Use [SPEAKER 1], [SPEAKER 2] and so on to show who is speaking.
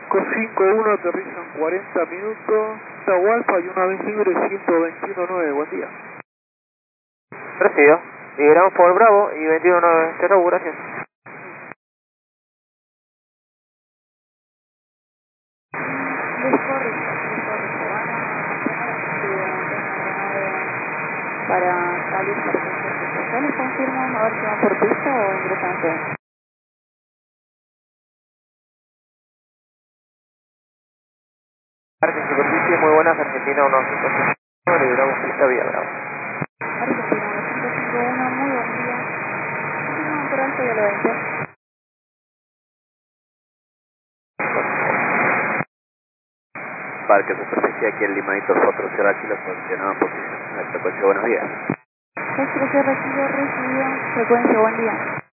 [SPEAKER 1] 551, aterrizan 40 minutos. Atahualpa y una vez libre 121.9, buen día.
[SPEAKER 2] Recibido. Liberamos por Bravo y 21.9. Cerro, gracias.
[SPEAKER 3] Para salir para que ¿ya les confirman a ver si van por pista o ingresan ustedes?
[SPEAKER 2] Parque superficie muy buenas, Argentina 1.551, liberamos pista vía Bravo.
[SPEAKER 3] Argentina 151, muy buen día. Continúan por alto y a la 20.
[SPEAKER 2] Parque superficie aquí en Limadito 4 Sierra Kilo, posicionado en posición. Frecuencia, buenos días.
[SPEAKER 3] 4 Sierra Kilo, recibido. Frecuencia, buen día.